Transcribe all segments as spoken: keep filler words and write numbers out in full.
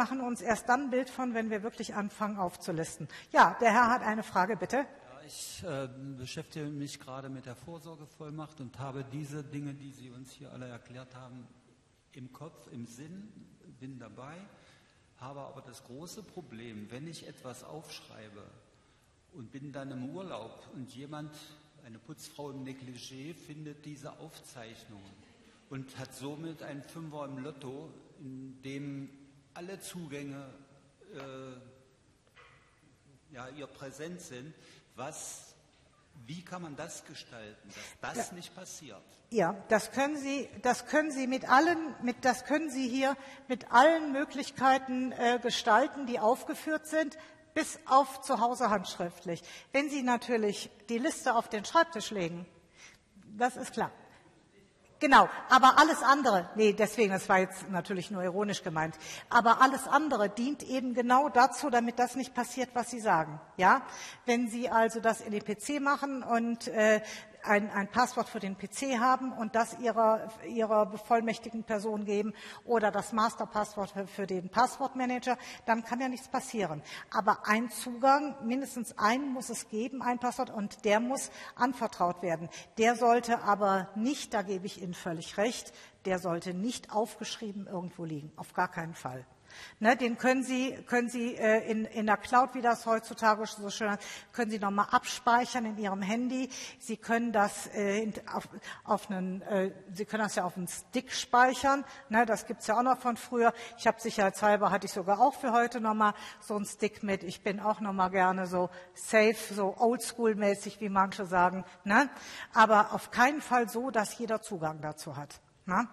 machen uns erst dann ein Bild von, wenn wir wirklich anfangen aufzulisten. Ja, der Herr hat eine Frage, bitte. Ja, ich äh, beschäftige mich gerade mit der Vorsorgevollmacht und habe diese Dinge, die Sie uns hier alle erklärt haben, im Kopf, im Sinn, bin dabei, habe aber das große Problem, wenn ich etwas aufschreibe und bin dann im Urlaub und jemand, eine Putzfrau im Negligé, findet diese Aufzeichnungen und hat somit einen Fünfer im Lotto, in dem alle Zugänge äh, ja, ihr präsent sind. Was, wie kann man das gestalten, dass das ja. nicht passiert? Ja, das können Sie, das können Sie mit allen, mit, das können Sie hier mit allen Möglichkeiten äh, gestalten, die aufgeführt sind, bis auf zu Hause handschriftlich. Wenn Sie natürlich die Liste auf den Schreibtisch legen, das ist klar. Genau, aber alles andere, nee, deswegen, das war jetzt natürlich nur ironisch gemeint, aber alles andere dient eben genau dazu, damit das nicht passiert, was Sie sagen. Ja, wenn Sie also das in den P C machen und äh, ein, ein Passwort für den P C haben und das Ihrer, Ihrer bevollmächtigten Person geben oder das Masterpasswort für, für den Passwortmanager, dann kann ja nichts passieren. Aber ein Zugang, mindestens einen muss es geben, ein Passwort, und der muss anvertraut werden. Der sollte aber nicht, da gebe ich Ihnen völlig recht, der sollte nicht aufgeschrieben irgendwo liegen, auf gar keinen Fall. Ne, den können Sie, können Sie äh, in, in der Cloud, wie das heutzutage so schön heißt, können Sie nochmal abspeichern in Ihrem Handy. Sie können das äh, auf, auf einen, äh, Sie können das ja auf einen Stick speichern. Ne, das gibt's ja auch noch von früher. Ich habe sicherheitshalber, hatte ich sogar auch für heute nochmal so einen Stick mit. Ich bin auch nochmal gerne so safe, so oldschool-mäßig, wie manche sagen. Ne? Aber auf keinen Fall so, dass jeder Zugang dazu hat. Ne?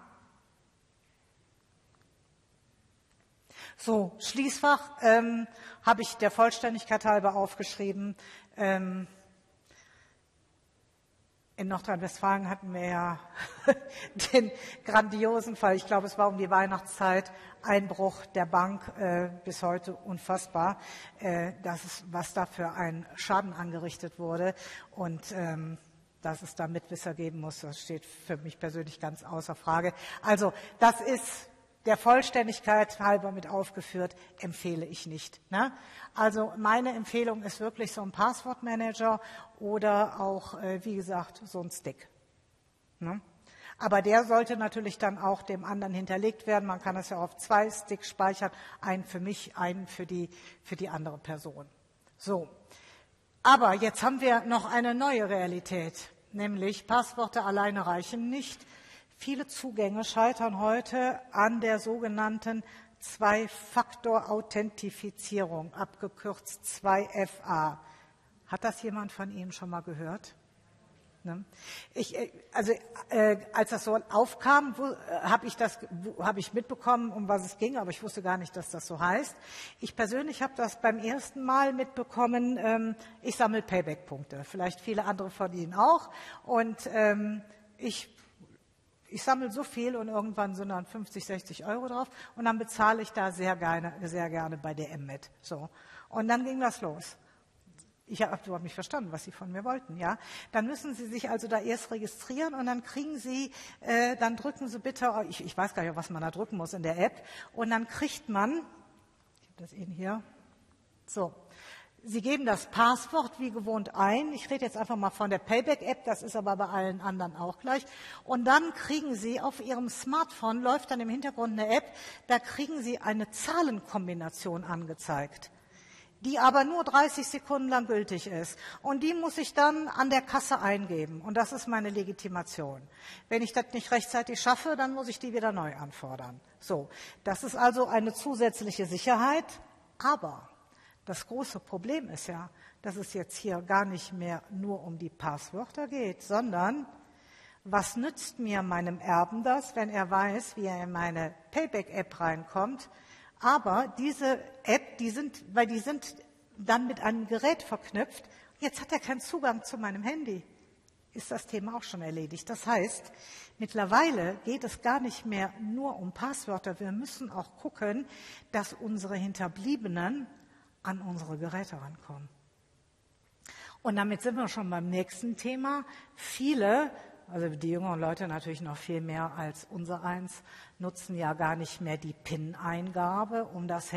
So, Schließfach ähm, habe ich der Vollständigkeit halber aufgeschrieben. Ähm, in Nordrhein-Westfalen hatten wir ja den grandiosen Fall, ich glaube, es war um die Weihnachtszeit, Einbruch der Bank, äh, bis heute unfassbar, äh, das ist, was da für ein Schaden angerichtet wurde. Und ähm, dass es da Mitwisser geben muss, das steht für mich persönlich ganz außer Frage. Also das ist der Vollständigkeit halber mit aufgeführt, empfehle ich nicht. Ne? Also meine Empfehlung ist wirklich so ein Passwortmanager oder auch, äh, wie gesagt, so ein Stick. Ne? Aber der sollte natürlich dann auch dem anderen hinterlegt werden. Man kann es ja auf zwei Sticks speichern, einen für mich, einen für die, für die andere Person. So. Aber jetzt haben wir noch eine neue Realität, nämlich Passworte alleine reichen nicht. Viele Zugänge scheitern heute an der sogenannten Zwei-Faktor-Authentifizierung, abgekürzt zwei F A. Hat das jemand von Ihnen schon mal gehört? Ne? Ich, also äh, als das so aufkam, habe ich das, habe ich mitbekommen, um was es ging, aber ich wusste gar nicht, dass das so heißt. Ich persönlich habe das beim ersten Mal mitbekommen. Ähm, ich sammle Payback-Punkte, vielleicht viele andere von Ihnen auch, und ähm, ich Ich sammle so viel und irgendwann sind dann fünfzig, sechzig Euro drauf und dann bezahle ich da sehr gerne, sehr gerne bei D M mit. So. Und dann ging das los. Ich habe überhaupt nicht verstanden, was Sie von mir wollten, ja. Dann müssen Sie sich also da erst registrieren und dann kriegen Sie, äh, dann drücken Sie bitte, ich, ich weiß gar nicht, was man da drücken muss in der App, und dann kriegt man, ich habe das Ihnen hier, so. Sie geben das Passwort wie gewohnt ein. Ich rede jetzt einfach mal von der Payback-App, das ist aber bei allen anderen auch gleich. Und dann kriegen Sie auf Ihrem Smartphone, läuft dann im Hintergrund eine App, da kriegen Sie eine Zahlenkombination angezeigt, die aber nur dreißig Sekunden lang gültig ist. Und die muss ich dann an der Kasse eingeben. Und das ist meine Legitimation. Wenn ich das nicht rechtzeitig schaffe, dann muss ich die wieder neu anfordern. So, das ist also eine zusätzliche Sicherheit, aber das große Problem ist ja, dass es jetzt hier gar nicht mehr nur um die Passwörter geht, sondern was nützt mir meinem Erben das, wenn er weiß, wie er in meine Payback-App reinkommt? Aber diese App, die sind, weil die sind dann mit einem Gerät verknüpft, jetzt hat er keinen Zugang zu meinem Handy. Ist das Thema auch schon erledigt. Das heißt, mittlerweile geht es gar nicht mehr nur um Passwörter. Wir müssen auch gucken, dass unsere Hinterbliebenen an unsere Geräte rankommen. Und damit sind wir schon beim nächsten Thema. Viele, also die jüngeren Leute natürlich noch viel mehr als unser eins, nutzen ja gar nicht mehr die PIN-Eingabe, um das